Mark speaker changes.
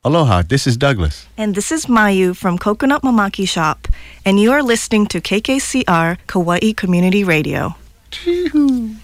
Speaker 1: Aloha, this is Douglas.
Speaker 2: And this is Mayu from Coconut Mamaki Shop, and you are listening to KKCR Kauai Community Radio.
Speaker 1: Chee-hoo.